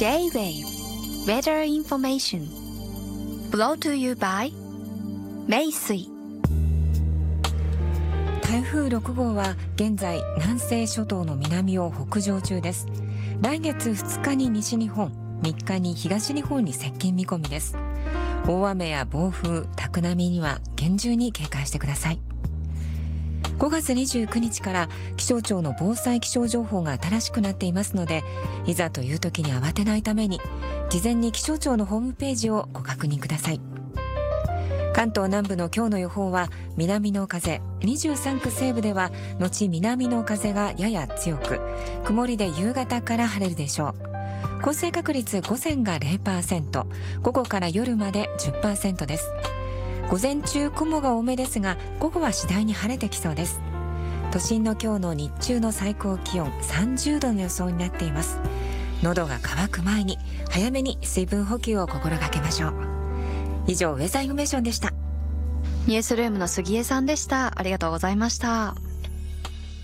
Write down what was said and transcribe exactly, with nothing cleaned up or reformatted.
J-Wave Weather Information Brought to you by 名水。 台風ろく号は現在南西諸島の南を北上中です。来月ふつかに西日本、みっかに東日本に接近見込みです。大雨や暴風、高波には厳重に警戒してください。ごがつにじゅうくにちから気象庁の防災気象情報が新しくなっていますので、いざという時に慌てないために事前に気象庁のホームページをご確認ください。関東南部の今日の予報は南の風、にじゅうさんく西部では後南の風がやや強く、曇りで夕方から晴れるでしょう。降水確率午前が ゼロパーセント、午後から夜まで じゅっパーセント です。午前中雲が多めですが、午後は次第に晴れてきそうです。都心の今日の日中の最高気温さんじゅうどの予想になっています。喉が渇く前に早めに水分補給を心がけましょう。以上、ウェザーインフォメーションでした。 ニュースルームの杉江さんでした。ありがとうございました。